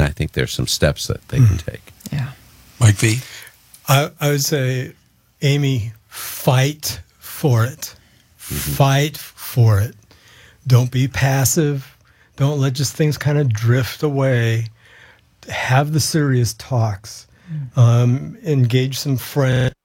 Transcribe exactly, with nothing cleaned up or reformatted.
I think there's some steps that they mm. can take. Yeah. Mike V? I, I would say, Amy, fight for it. Mm-hmm. Fight for it. Don't be passive. Don't let just things kind of drift away. Have the serious talks. Mm. Um, engage some friends.